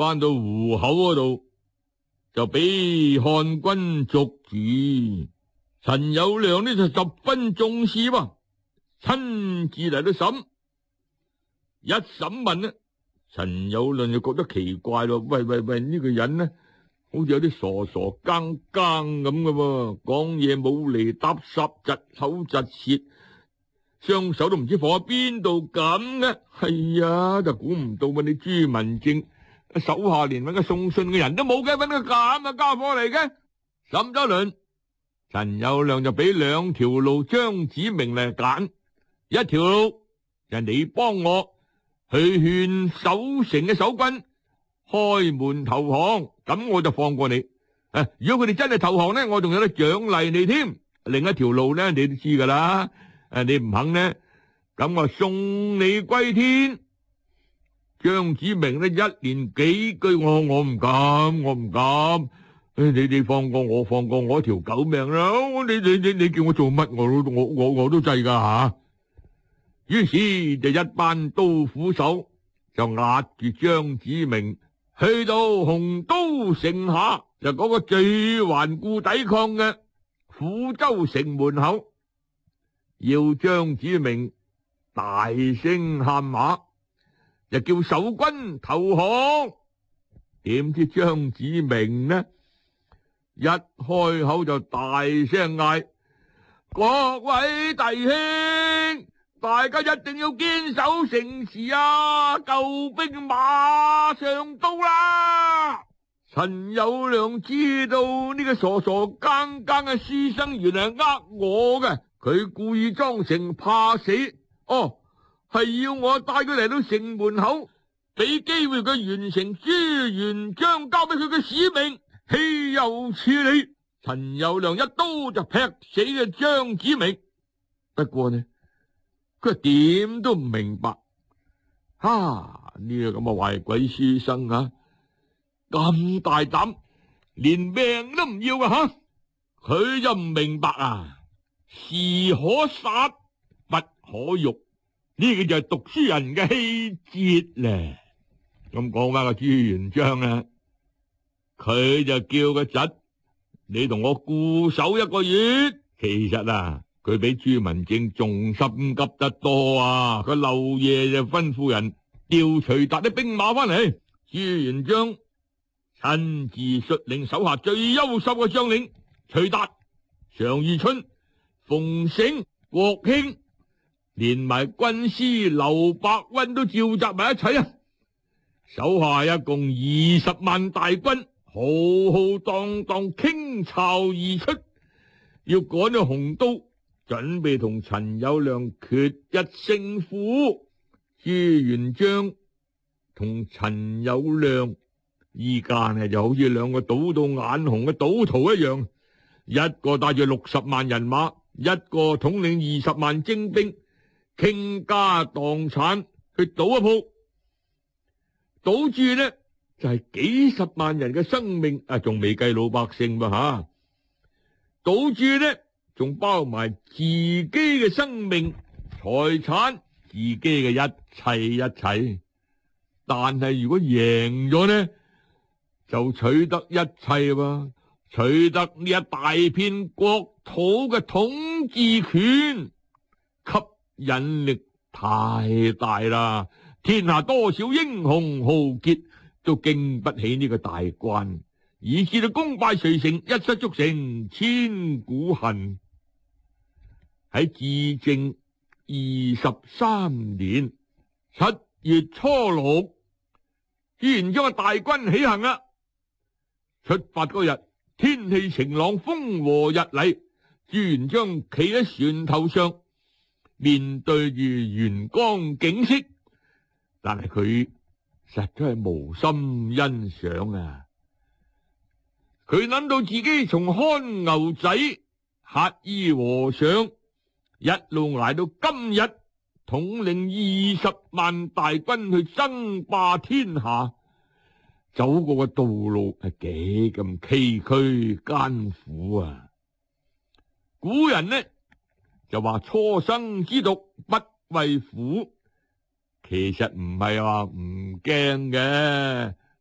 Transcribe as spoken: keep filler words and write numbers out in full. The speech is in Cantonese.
翻到湖口嗰度，就俾漢軍捉住。陳友諒呢就十分重視喎，親自嚟到審。一審問呢，陳友諒就覺得奇怪咯，喂喂喂，呢個人呢，好似有啲傻傻更更咁嘅喎，講嘢冇厘搭霎，窒口窒舌，雙手都唔知放喺邊度咁嘅。係啊，就估唔到啊！你朱文正手下連搵個送信嘅人都冇嘅，搵個咁嘅家伙嚟嘅。審咗輪，陳友諒就俾兩條路張子明嚟揀，一條路就係你幫我去勸守城嘅守軍開門投降，咁我就放過你。誒，如果佢哋真係投降呢，我仲有得獎勵你添。另一條路呢，你都知噶啦。誒，你唔肯呢，咁我送你歸天。張子明呢，一連幾句我我唔敢，我唔敢。誒，你你放過我，放過我條狗命啦！你你你你叫我做乜，我都我我我都制噶吓。於是就一班刀斧手就押住張子明去到洪都城下，就嗰個最頑固抵抗嘅撫州城門口，要張子明大聲喊話，就叫守軍投降。點知張子明呢，一開口就大聲嗌：各位弟兄，大家一定要堅守城池啊！救兵馬上到啦！陳友諒知道呢個傻傻更更嘅書生原來係呃我嘅，佢故意裝成怕死，哦，係要我帶佢嚟到城門口，俾機會佢完成朱元璋交俾佢嘅使命。豈有此理！陳友諒一刀就劈死嘅張子明。不過呢，佢點都唔明白，哈，呢個咁嘅壞鬼書生啊，咁大膽，連命都唔要啊！吓，佢就唔明白啊，士可殺不可辱，呢個就係讀書人嘅氣節咧。咁講翻個朱元璋啊，佢就叫個侄，你同我固守一個月。其實啊，佢比朱文正仲心急得多啊！佢漏夜就吩咐人調徐達啲兵馬翻嚟。朱元璋親自率領手下最優秀嘅將領徐達、常遇春、馮繩、郭興，連埋軍師劉伯溫都召集埋一齊啊！手下一共二十萬大軍，浩浩蕩蕩傾巢而出，要趕去洪都，準備同陳友諒決一勝負。朱元璋同陳友諒依家呢就好似兩個賭到眼紅嘅賭徒一樣，一個帶住六十萬人馬，一個統領二十萬精兵，傾家蕩產去賭一鋪。賭注呢就係、是、幾十萬人嘅生命啊，仲未計老百姓噃吓。賭注呢仲包埋自己嘅生命、財產、自己嘅一切一切。但係如果贏咗呢，就取得一切喎，取得呢一大片國土嘅統治權，吸引力太大啦。天下多少英雄豪傑都經不起呢個大關，以至到功敗垂成，一失足成千古恨。喺至正二十三年七月初六，朱元璋嘅大軍起行啦。出發嗰日，天氣晴朗，風和日麗。朱元璋企喺船頭上，面對住元江景色，但係佢實在係無心欣賞啊！佢諗到自己從看牛仔、乞衣和尚一路挨到今日，統領二十萬大軍去爭霸天下，走過嘅道路係幾咁崎嶇艱苦啊！古人呢就話初生之犢不畏虎，其實唔係話唔驚嘅，